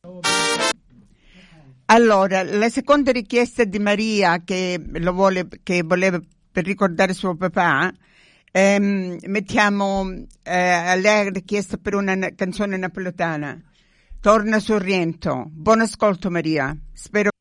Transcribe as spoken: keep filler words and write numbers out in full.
Allora, la seconda richiesta di Maria che lo vuole, che voleva per ricordare suo papà, ehm, mettiamo eh, a lei richiesta per una na- canzone napoletana. Torna Sorrento. Buon ascolto Maria. Spero